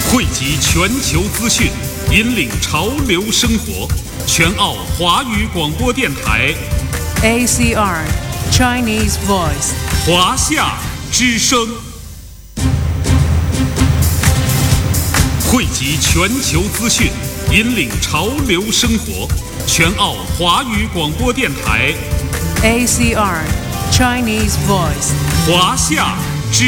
汇集全球资讯，引领潮流生活。全澳华语广播电台 ACR Chinese Voice 华夏之声，汇集全球资讯，引领潮流生活。全澳华语广播电台 ACR Chinese Voice 华夏